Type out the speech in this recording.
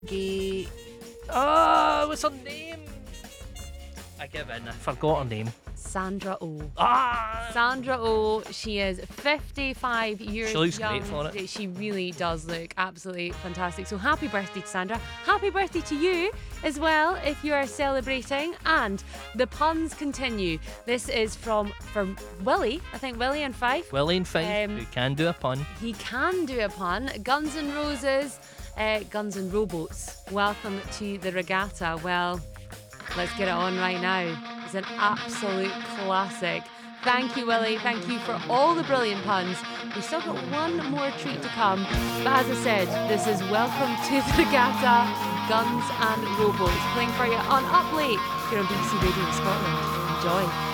Gay. Oh, what's her name? I give in. I forgot her name. Sandra Oh. Ah! Sandra Oh, she is 55 years She looks young. great for it. She really does look absolutely fantastic. So happy birthday to Sandra. Happy birthday to you as well if you are celebrating. And the puns continue. This is from Willie. I think Willie and Fife. Willie and Fife, who can do a pun. He can do a pun. Guns N' Roses, Guns N' Robots. Welcome to the regatta. Well, let's get it on right now. It's an absolute classic. Thank you, Willie. Thank you for all the brilliant puns. We've still got one more treat to come. But as I said, this is Welcome to the Regatta, Guns and Robots, playing for you on Up Late here on BBC Radio Scotland. Enjoy.